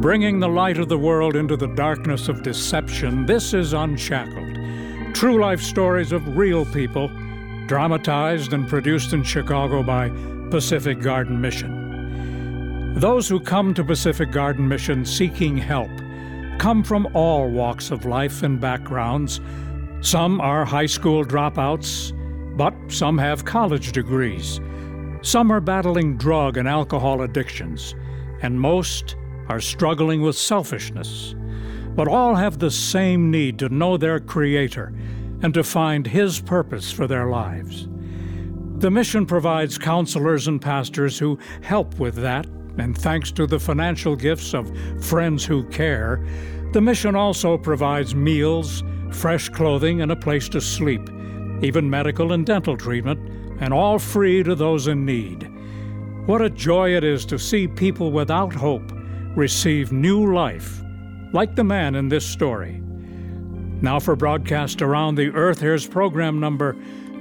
Bringing the light of the world into the darkness of deception, this is Unshackled. True life stories of real people, dramatized and produced in Chicago by Pacific Garden Mission. Those who come to Pacific Garden Mission seeking help come from all walks of life and backgrounds. Some are high school dropouts, but some have college degrees. Some are battling drug and alcohol addictions, and most are struggling with selfishness. But all have the same need to know their Creator and to find His purpose for their lives. The mission provides counselors and pastors who help with that, and thanks to the financial gifts of Friends Who Care, the mission also provides meals, fresh clothing, and a place to sleep, even medical and dental treatment, and all free to those in need. What a joy it is to see people without hope receive new life, like the man in this story. Now for broadcast around the earth, here's program number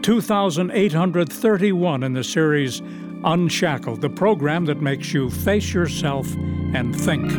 2831 in the series Unshackled, the program that makes you face yourself and think.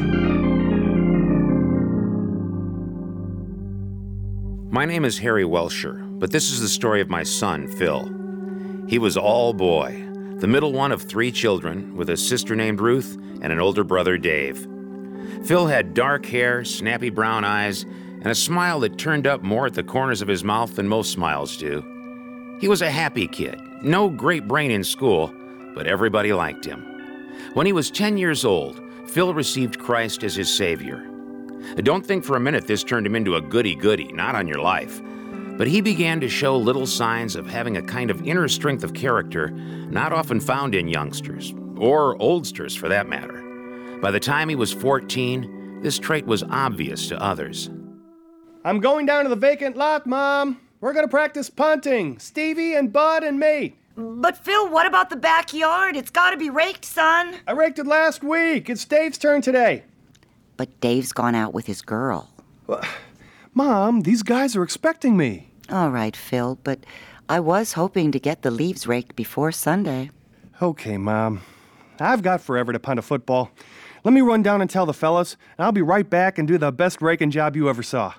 My name is Harry Welsher, but this is the story of my son, Phil. He was all boy, the middle one of 3 children, with a sister named Ruth and an older brother, Dave. Phil had dark hair, snappy brown eyes, and a smile that turned up more at the corners of his mouth than most smiles do. He was a happy kid, no great brain in school, but everybody liked him. When he was 10 years old, Phil received Christ as his Savior. Don't think for a minute this turned him into a goody-goody, not on your life. But he began to show little signs of having a kind of inner strength of character not often found in youngsters, or oldsters for that matter. By the time he was 14, this trait was obvious to others. I'm going down to the vacant lot, Mom. We're going to practice punting. Stevie and Bud and me. But Phil, what about the backyard? It's got to be raked, son. I raked it last week. It's Dave's turn today. But Dave's gone out with his girl. Well, Mom, these guys are expecting me. All right, Phil, but I was hoping to get the leaves raked before Sunday. Okay, Mom. I've got forever to punt a football. Let me run down and tell the fellas, and I'll be right back and do the best raking job you ever saw.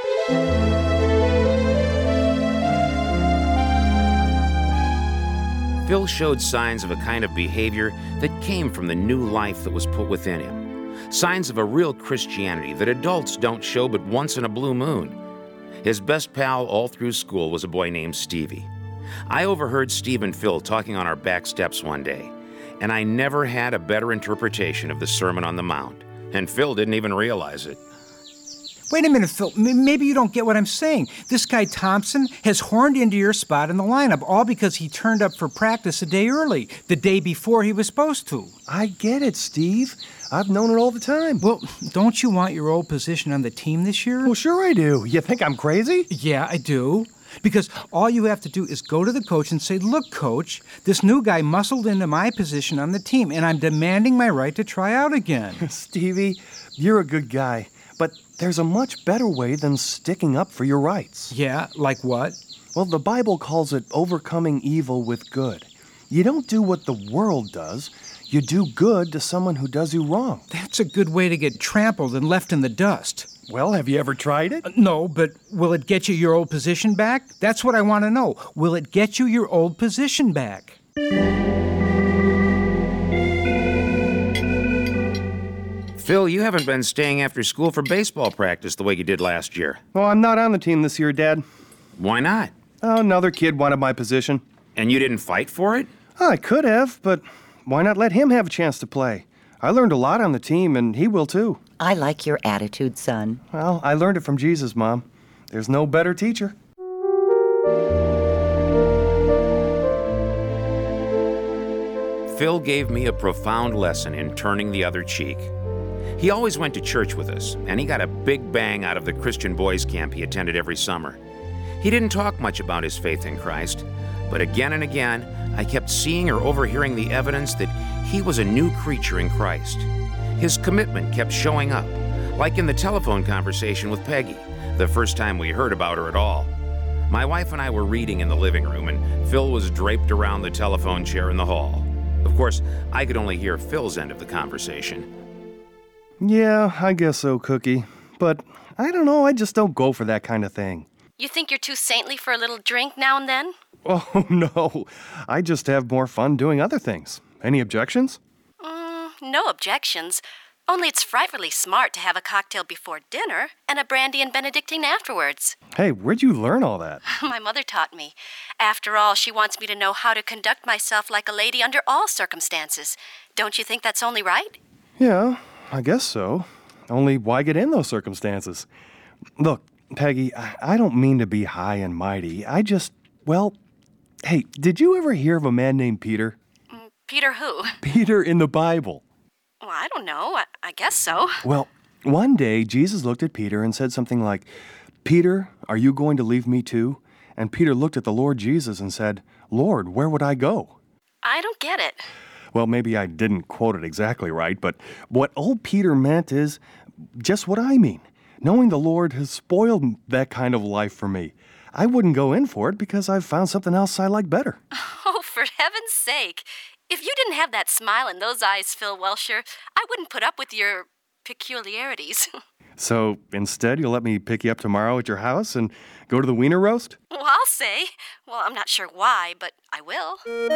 Phil showed signs of a kind of behavior that came from the new life that was put within him. Signs of a real Christianity that adults don't show but once in a blue moon. His best pal all through school was a boy named Stevie. I overheard Steve and Phil talking on our back steps one day, and I never had a better interpretation of the Sermon on the Mount, and Phil didn't even realize it. Wait a minute, Phil. Maybe you don't get what I'm saying. This guy Thompson has horned into your spot in the lineup, all because he turned up for practice a day early, the day before he was supposed to. I get it, Steve. I've known it all the time. Well, don't you want your old position on the team this year? Well, sure I do. You think I'm crazy? Yeah, I do. Because all you have to do is go to the coach and say, look, Coach, this new guy muscled into my position on the team, and I'm demanding my right to try out again. Stevie, you're a good guy, but there's a much better way than sticking up for your rights. Yeah, like what? Well, the Bible calls it overcoming evil with good. You don't do what the world does. You do good to someone who does you wrong. That's a good way to get trampled and left in the dust. Well, have you ever tried it? No, but will it get you your old position back? That's what I want to know. Will it get you your old position back? Phil, you haven't been staying after school for baseball practice the way you did last year. Well, I'm not on the team this year, Dad. Why not? Oh, another kid wanted my position. And you didn't fight for it? I could have, but why not let him have a chance to play? I learned a lot on the team, and he will too. I like your attitude, son. Well, I learned it from Jesus, Mom. There's no better teacher. Phil gave me a profound lesson in turning the other cheek. He always went to church with us, and he got a big bang out of the Christian boys camp he attended every summer. He didn't talk much about his faith in Christ, but again and again, I kept seeing or overhearing the evidence that he was a new creature in Christ. His commitment kept showing up, like in the telephone conversation with Peggy, the first time we heard about her at all. My wife and I were reading in the living room, and Phil was draped around the telephone chair in the hall. Of course, I could only hear Phil's end of the conversation. Yeah, I guess so, Cookie. But I don't know, I just don't go for that kind of thing. You think you're too saintly for a little drink now and then? Oh, no. I just have more fun doing other things. Any objections? No objections. Only it's frightfully smart to have a cocktail before dinner and a brandy and Benedictine afterwards. Hey, where'd you learn all that? My mother taught me. After all, she wants me to know how to conduct myself like a lady under all circumstances. Don't you think that's only right? Yeah, I guess so. Only why get in those circumstances? Look, Peggy, I don't mean to be high and mighty. Hey, did you ever hear of a man named Peter? Peter who? Peter in the Bible. Well, I don't know. I guess so. Well, one day Jesus looked at Peter and said something like, "Peter, are you going to leave me too?" And Peter looked at the Lord Jesus and said, "Lord, where would I go?" I don't get it. Well, maybe I didn't quote it exactly right, but what old Peter meant is just what I mean. Knowing the Lord has spoiled that kind of life for me. I wouldn't go in for it because I've found something else I like better. Oh, for heaven's sake. If you didn't have that smile in those eyes, Phil Welsher, I wouldn't put up with your peculiarities. So instead, you'll let me pick you up tomorrow at your house and go to the wiener roast? Well, I'll say. Well, I'm not sure why, but I will.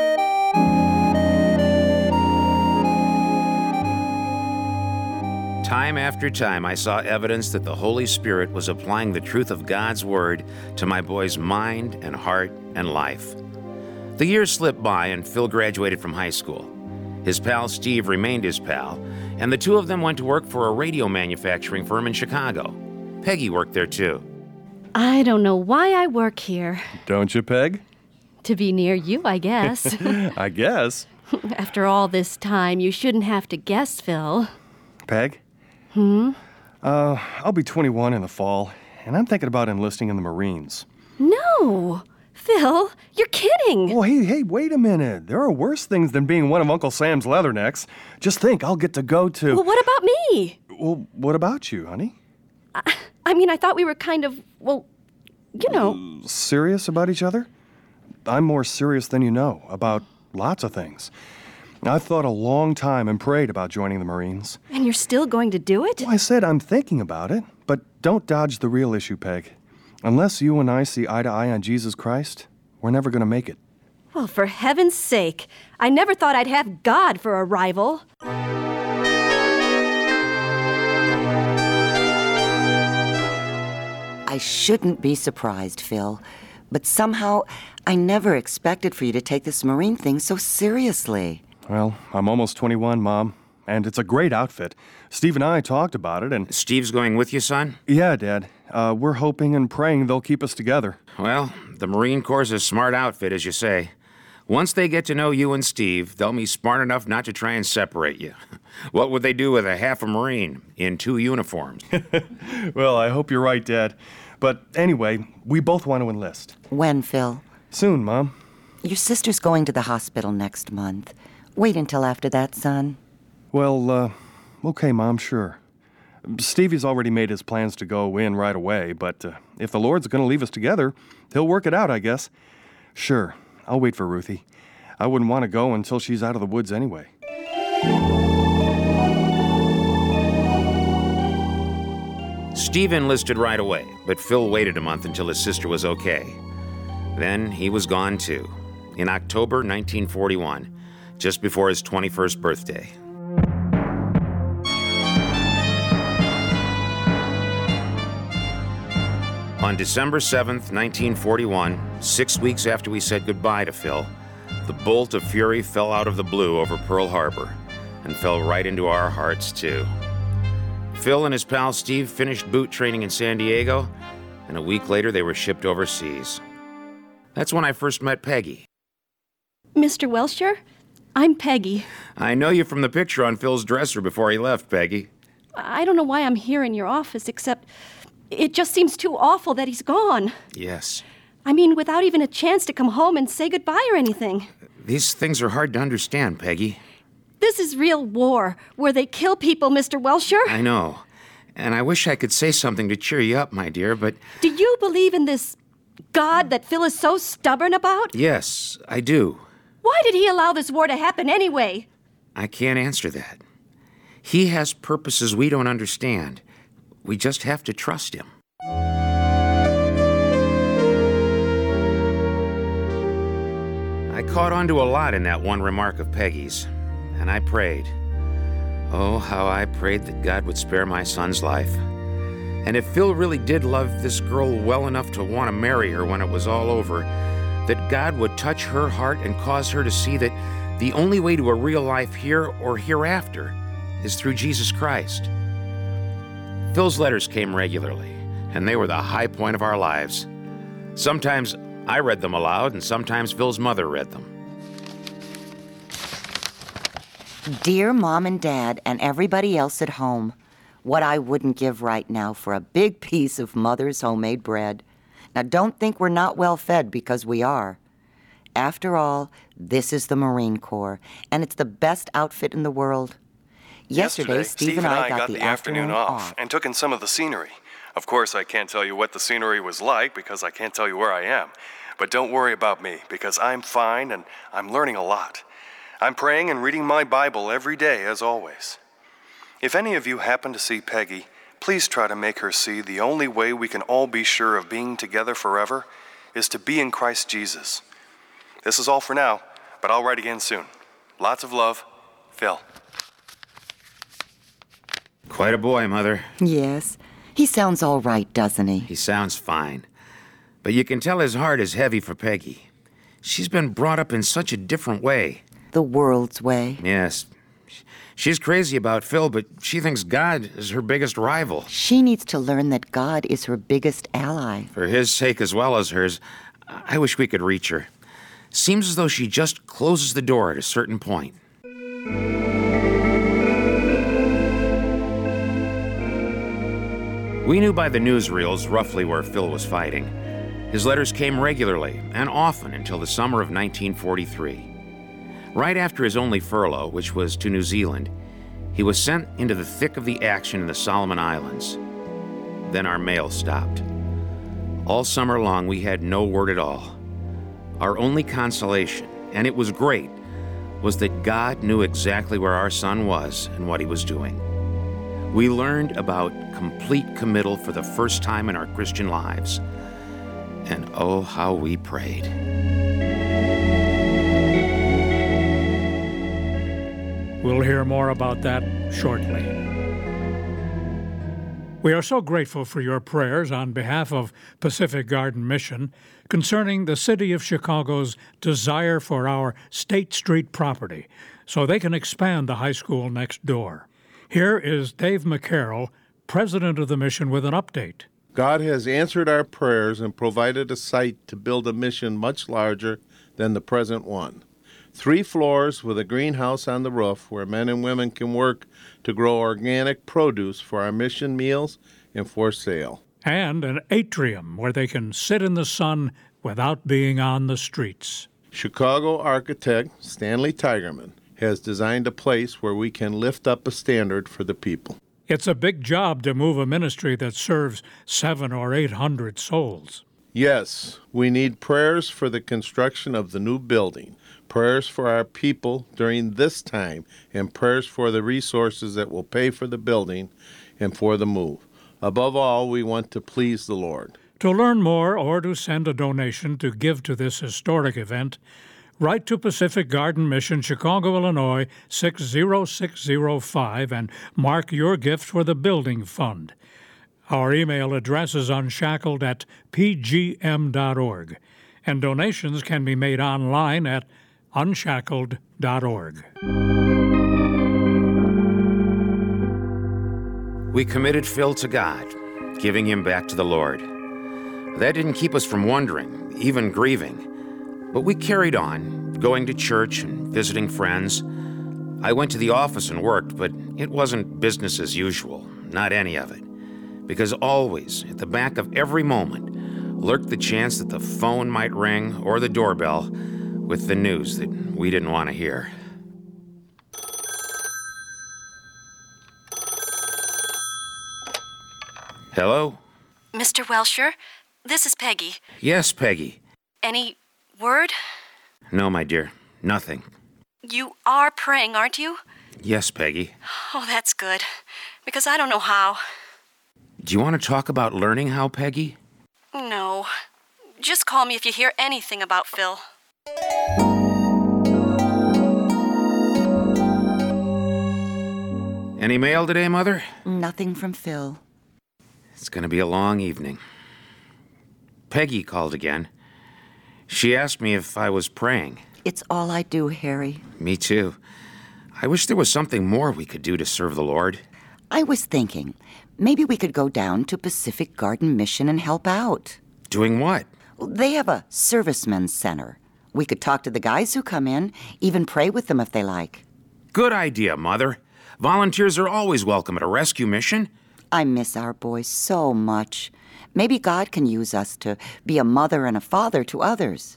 Time after time, I saw evidence that the Holy Spirit was applying the truth of God's Word to my boy's mind and heart and life. The years slipped by and Phil graduated from high school. His pal Steve remained his pal, and the two of them went to work for a radio manufacturing firm in Chicago. Peggy worked there too. I don't know why I work here. Don't you, Peg? To be near you, I guess. I guess. After all this time, you shouldn't have to guess, Phil. Peg? I'll be 21 in the fall, and I'm thinking about enlisting in the Marines. No! Phil, you're kidding! Oh, hey, wait a minute. There are worse things than being one of Uncle Sam's leathernecks. Just think, I'll get to go to... Well, what about me? Well, what about you, honey? I thought we were kind of, Serious about each other? I'm more serious than you know, about lots of things. I've thought a long time and prayed about joining the Marines. And you're still going to do it? Well, I said I'm thinking about it, but don't dodge the real issue, Peg. Unless you and I see eye to eye on Jesus Christ, we're never going to make it. Well, for heaven's sake, I never thought I'd have God for a rival. I shouldn't be surprised, Phil, but somehow I never expected for you to take this Marine thing so seriously. Well, I'm almost 21, Mom, and it's a great outfit. Steve and I talked about it, and... Steve's going with you, son? Yeah, Dad. We're hoping and praying they'll keep us together. Well, the Marine Corps is a smart outfit, as you say. Once they get to know you and Steve, they'll be smart enough not to try and separate you. What would they do with a half a Marine in 2 uniforms? Well, I hope you're right, Dad. But anyway, we both want to enlist. When, Phil? Soon, Mom. Your sister's going to the hospital next month. Wait until after that, son. Well, okay, Mom, sure. Stevie's already made his plans to go in right away, but if the Lord's going to leave us together, he'll work it out, I guess. Sure, I'll wait for Ruthie. I wouldn't want to go until she's out of the woods anyway. Steve enlisted right away, but Phil waited a month until his sister was okay. Then he was gone too, in October 1941, just before his 21st birthday. On December 7th, 1941, 6 weeks after we said goodbye to Phil, the bolt of fury fell out of the blue over Pearl Harbor and fell right into our hearts, too. Phil and his pal Steve finished boot training in San Diego, and a week later they were shipped overseas. That's when I first met Peggy. Mr. Welsher, I'm Peggy. I know you from the picture on Phil's dresser before he left, Peggy. I don't know why I'm here in your office, except it just seems too awful that he's gone. Yes. Without even a chance to come home and say goodbye or anything. These things are hard to understand, Peggy. This is real war, where they kill people, Mr. Welsher. I know. And I wish I could say something to cheer you up, my dear, but... Do you believe in this God that Phil is so stubborn about? Yes, I do. Why did he allow this war to happen anyway? I can't answer that. He has purposes we don't understand. We just have to trust him. I caught on to a lot in that one remark of Peggy's, and I prayed. Oh, how I prayed that God would spare my son's life. And if Phil really did love this girl well enough to want to marry her when it was all over, that God would touch her heart and cause her to see that the only way to a real life here or hereafter is through Jesus Christ. Phil's letters came regularly, and they were the high point of our lives. Sometimes I read them aloud, and sometimes Phil's mother read them. Dear Mom and Dad and everybody else at home, what I wouldn't give right now for a big piece of Mother's homemade bread. Now, don't think we're not well fed, because we are. After all, this is the Marine Corps, and it's the best outfit in the world. Yesterday, Steve and I got the afternoon off and took in some of the scenery. Of course, I can't tell you what the scenery was like because I can't tell you where I am. But don't worry about me, because I'm fine and I'm learning a lot. I'm praying and reading my Bible every day, as always. If any of you happen to see Peggy, please try to make her see the only way we can all be sure of being together forever is to be in Christ Jesus. This is all for now, but I'll write again soon. Lots of love, Phil. Quite a boy, Mother. Yes, he sounds all right, doesn't he? He sounds fine. But you can tell his heart is heavy for Peggy. She's been brought up in such a different way. The world's way. Yes. She's crazy about Phil, but she thinks God is her biggest rival. She needs to learn that God is her biggest ally. For his sake as well as hers, I wish we could reach her. Seems as though she just closes the door at a certain point. We knew by the newsreels roughly where Phil was fighting. His letters came regularly and often until the summer of 1943. Right after his only furlough, which was to New Zealand, he was sent into the thick of the action in the Solomon Islands. Then our mail stopped. All summer long, we had no word at all. Our only consolation, and it was great, was that God knew exactly where our son was and what he was doing. We learned about complete committal for the first time in our Christian lives. And oh, how we prayed. We'll hear more about that shortly. We are so grateful for your prayers on behalf of Pacific Garden Mission concerning the City of Chicago's desire for our State Street property so they can expand the high school next door. Here is Dave McCarroll, president of the mission, with an update. God has answered our prayers and provided a site to build a mission much larger than the present one. 3 floors with a greenhouse on the roof where men and women can work to grow organic produce for our mission meals and for sale. And an atrium where they can sit in the sun without being on the streets. Chicago architect Stanley Tigerman has designed a place where we can lift up a standard for the people. It's a big job to move a ministry that serves 700 or 800 souls. Yes, we need prayers for the construction of the new building, prayers for our people during this time, and prayers for the resources that will pay for the building and for the move. Above all, we want to please the Lord. To learn more or to send a donation to give to this historic event, write to Pacific Garden Mission, Chicago, Illinois, 60605 and mark your gift for the building fund. Our email address is unshackled@pgm.org, and donations can be made online at unshackled.org. We committed Phil to God, giving him back to the Lord. That didn't keep us from wondering, even grieving. But we carried on, going to church and visiting friends. I went to the office and worked, but it wasn't business as usual, not any of it. Because always, at the back of every moment, lurked the chance that the phone might ring or the doorbell with the news that we didn't want to hear. Hello? Mr. Welsher, this is Peggy. Yes, Peggy. Any word? No, my dear, nothing. You are praying, aren't you? Yes, Peggy. Oh, that's good. Because I don't know how. Do you want to talk about learning how, Peggy? No. Just call me if you hear anything about Phil. Any mail today, Mother? Nothing from Phil. It's going to be a long evening. Peggy called again. She asked me if I was praying. It's all I do, Harry. Me too. I wish there was something more we could do to serve the Lord. I was thinking, maybe we could go down to Pacific Garden Mission and help out. Doing what? They have a servicemen's center. We could talk to the guys who come in, even pray with them if they like. Good idea, Mother. Volunteers are always welcome at a rescue mission. I miss our boys so much. Maybe God can use us to be a mother and a father to others.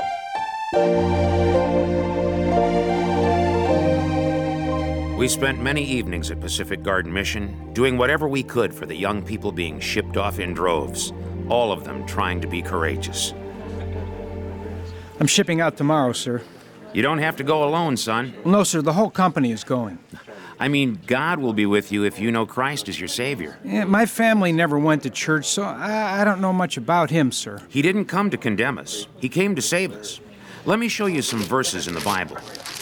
We spent many evenings at Pacific Garden Mission, doing whatever we could for the young people being shipped off in droves, all of them trying to be courageous. I'm shipping out tomorrow, sir. You don't have to go alone, son. Well, no, sir, the whole company is going. I mean, God will be with you if you know Christ is your Savior. Yeah, my family never went to church, so I don't know much about him, sir. He didn't come to condemn us. He came to save us. Let me show you some verses in the Bible.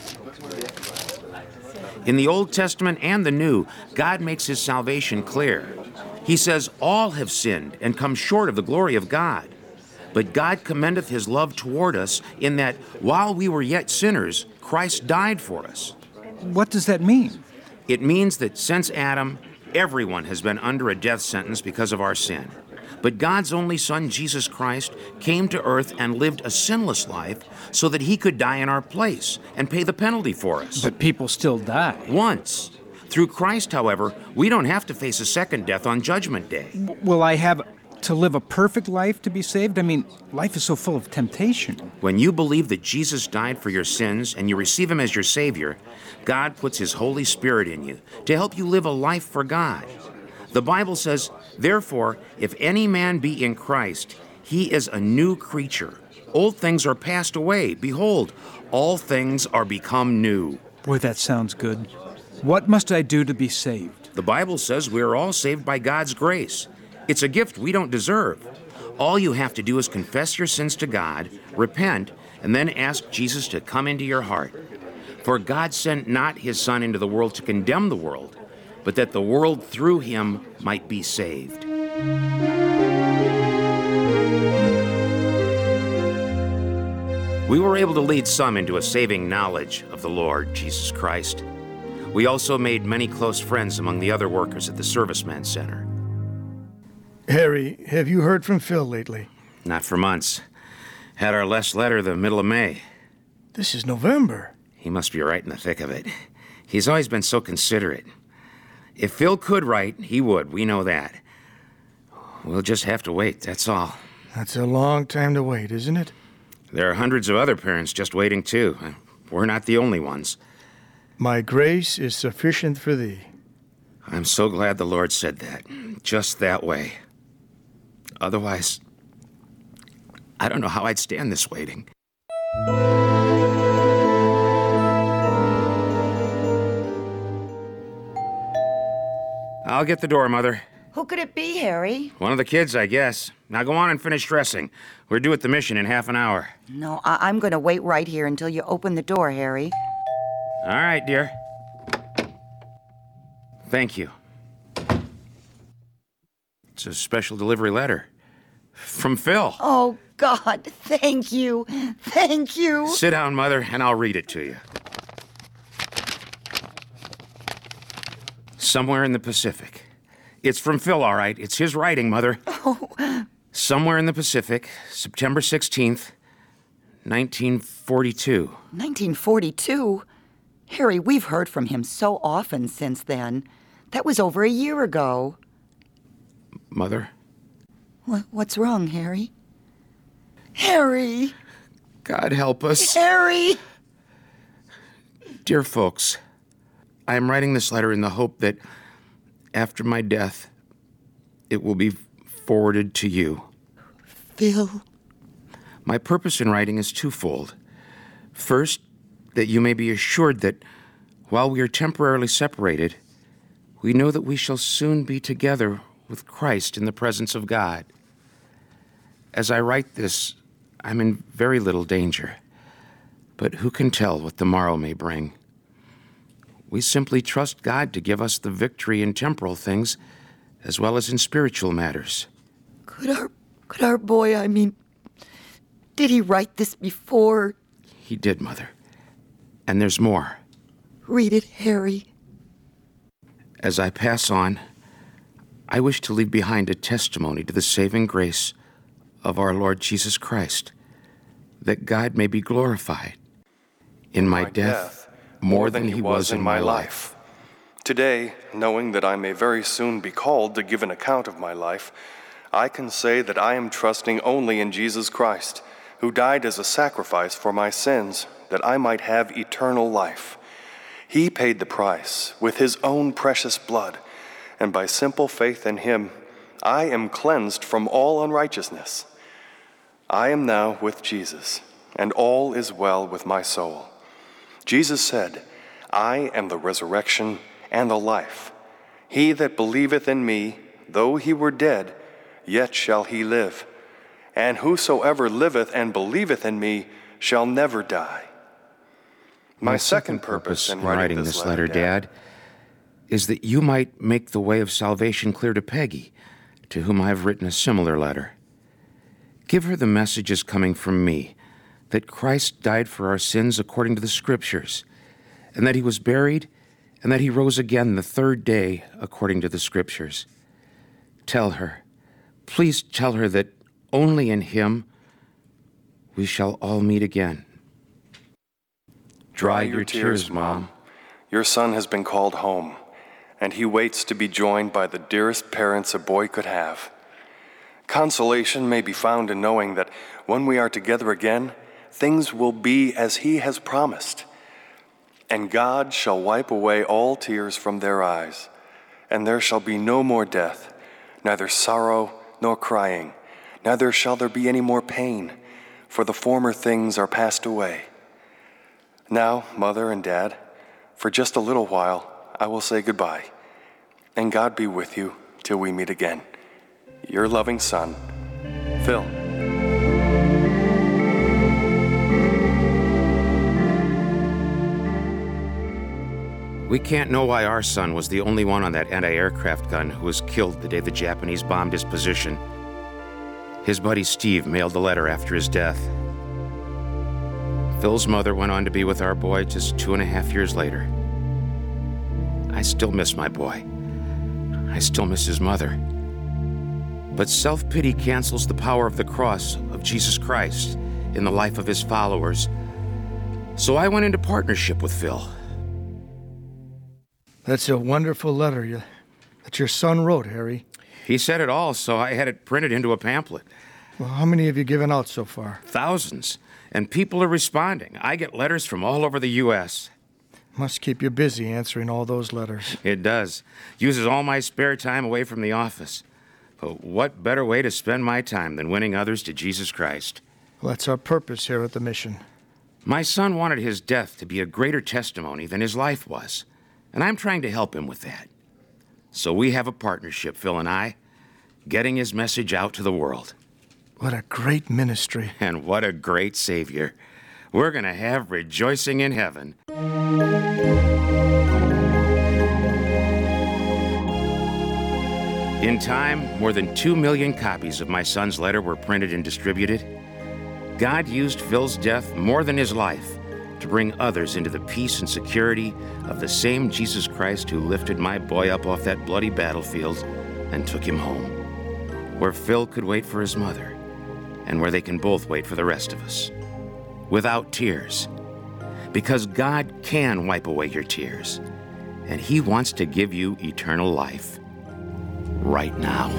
In the Old Testament and the New, God makes his salvation clear. He says, all have sinned and come short of the glory of God. But God commendeth his love toward us in that while we were yet sinners, Christ died for us. What does that mean? It means that since Adam, everyone has been under a death sentence because of our sin. But God's only Son, Jesus Christ, came to earth and lived a sinless life so that he could die in our place and pay the penalty for us. But people still die. Once. Through Christ, however, we don't have to face a second death on Judgment Day. Will I have to live a perfect life to be saved? I mean, life is so full of temptation. When you believe that Jesus died for your sins and you receive him as your Savior, God puts his Holy Spirit in you to help you live a life for God. The Bible says, therefore, if any man be in Christ, he is a new creature. Old things are passed away. Behold, all things are become new. Boy, that sounds good. What must I do to be saved? The Bible says we are all saved by God's grace. It's a gift we don't deserve. All you have to do is confess your sins to God, repent, and then ask Jesus to come into your heart. For God sent not his Son into the world to condemn the world, but that the world through him might be saved. We were able to lead some into a saving knowledge of the Lord Jesus Christ. We also made many close friends among the other workers at the Servicemen's Center. Harry, have you heard from Phil lately? Not for months. Had our last letter the middle of May. This is November. He must be right in the thick of it. He's always been so considerate. If Phil could write, he would. We know that. We'll just have to wait, that's all. That's a long time to wait, isn't it? There are hundreds of other parents just waiting, too. We're not the only ones. My grace is sufficient for thee. I'm so glad the Lord said that. Just that way. Otherwise, I don't know how I'd stand this waiting. I'll get the door, Mother. Who could it be, Harry? One of the kids, I guess. Now go on and finish dressing. We're due at the mission in half an hour. No, I'm going to wait right here until you open the door, Harry. All right, dear. Thank you. It's a special delivery letter. From Phil. Oh, God, thank you. Thank you. Sit down, Mother, and I'll read it to you. Somewhere in the Pacific. It's from Phil, all right. It's his writing, Mother. Oh. Somewhere in the Pacific, September 16th, 1942. 1942? Harry, we've heard from him so often since then. That was over a year ago. Mother? What's wrong, Harry? Harry! God help us. Harry! Dear folks, I am writing this letter in the hope that after my death, it will be forwarded to you. Phil. My purpose in writing is twofold. First, that you may be assured that While we are temporarily separated, we know that we shall soon be together with Christ in the presence of God. As I write this, I'm in very little danger, but who can tell what the morrow may bring? We simply trust God to give us the victory in temporal things as well as in spiritual matters. Could our boy, did he write this before? He did, Mother. And there's more. Read it, Harry. As I pass on, I wish to leave behind a testimony to the saving grace of our Lord Jesus Christ, that God may be glorified in my death more than he was in my life. Today, knowing that I may very soon be called to give an account of my life, I can say that I am trusting only in Jesus Christ, who died as a sacrifice for my sins, that I might have eternal life. He paid the price with his own precious blood, and by simple faith in him, I am cleansed from all unrighteousness. I am now with Jesus, and all is well with my soul. Jesus said, I am the resurrection and the life. He that believeth in me, though he were dead, yet shall he live. And whosoever liveth and believeth in me shall never die. My second purpose in writing this letter, Dad, is that you might make the way of salvation clear to Peggy, to whom I have written a similar letter. Give her the messages coming from me, that Christ died for our sins according to the Scriptures, and that he was buried, and that he rose again the third day according to the Scriptures. Tell her, please tell her that only in him we shall all meet again. Dry your tears, Mom. Your son has been called home, and he waits to be joined by the dearest parents a boy could have. Consolation may be found in knowing that when we are together again, things will be as he has promised. And God shall wipe away all tears from their eyes, and there shall be no more death, neither sorrow nor crying, neither shall there be any more pain, for the former things are passed away. Now, Mother and Dad, for just a little while, I will say goodbye, and God be with you till we meet again. Your loving son, Phil. We can't know why our son was the only one on that anti-aircraft gun who was killed the day the Japanese bombed his position. His buddy Steve mailed the letter after his death. Phil's mother went on to be with our boy just 2.5 years later. I still miss my boy. I still miss his mother. But self-pity cancels the power of the cross of Jesus Christ in the life of his followers. So I went into partnership with Phil. That's a wonderful letter that your son wrote, Harry. He said it all, so I had it printed into a pamphlet. Well, how many have you given out so far? Thousands. And people are responding. I get letters from all over the U.S. Must keep you busy answering all those letters. It does. Uses all my spare time away from the office. But what better way to spend my time than winning others to Jesus Christ? Well, that's our purpose here at the mission. My son wanted his death to be a greater testimony than his life was, and I'm trying to help him with that. So we have a partnership, Phil and I, getting his message out to the world. What a great ministry. And what a great Savior. We're going to have rejoicing in heaven. In time, more than 2 million copies of my son's letter were printed and distributed. God used Phil's death more than his life to bring others into the peace and security of the same Jesus Christ who lifted my boy up off that bloody battlefield and took him home, where Phil could wait for his mother, and where they can both wait for the rest of us, without tears. Because God can wipe away your tears, and he wants to give you eternal life right now.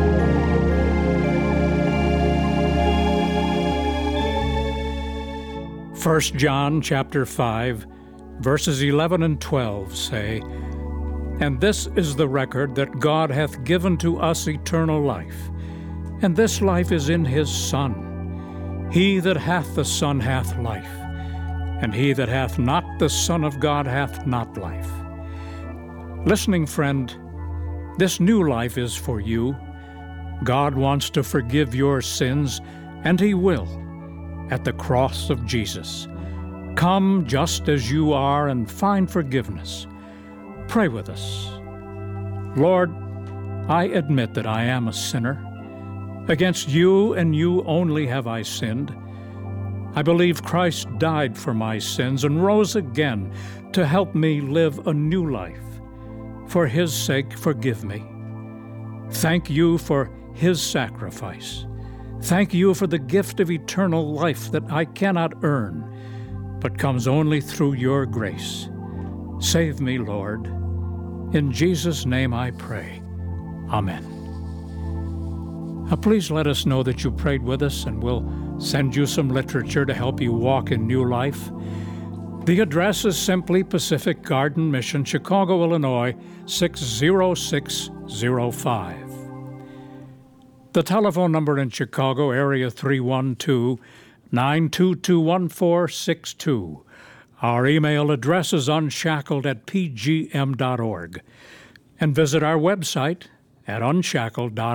1 John chapter 5, verses 11 and 12 say, And this is the record that God hath given to us eternal life, and this life is in his Son. He that hath the Son hath life. and he that hath not the Son of God hath not life. Listening friend, this new life is for you. God wants to forgive your sins, and he will, at the cross of Jesus. Come just as you are and find forgiveness. Pray with us. Lord, I admit that I am a sinner. Against you and you only have I sinned. I believe Christ died for my sins and rose again to help me live a new life. For his sake, forgive me. Thank you for his sacrifice. Thank you for the gift of eternal life that I cannot earn, but comes only through your grace. Save me, Lord. In Jesus' name I pray. Amen. Now, please let us know that you prayed with us, and we'll send you some literature to help you walk in new life. The address is simply Pacific Garden Mission, Chicago, Illinois, 60605. The telephone number in Chicago, area 312-922-1462. Our email address is unshackled@pgm.org. And visit our website at unshackled.org.